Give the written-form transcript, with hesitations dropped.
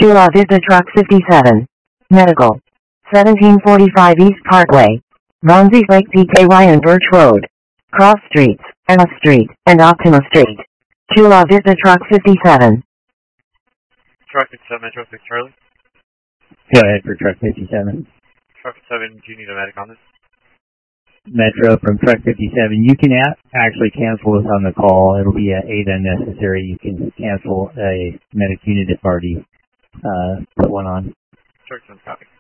Chula Vista Truck 57. Medical. 1745 East Parkway. Ronzi Lake PKY and Birch Road. Cross Streets, Anna Street, and Optima Street. Chula Vista Truck 57. Truck 57, Metro 6 Charlie. Go ahead for Truck 57. Truck 7, do you need a medic on this? Metro from Truck 57. You can actually cancel this on the call. It'll be an 8 unnecessary. You can cancel a medic unit if already put one on. Truck 7, copy.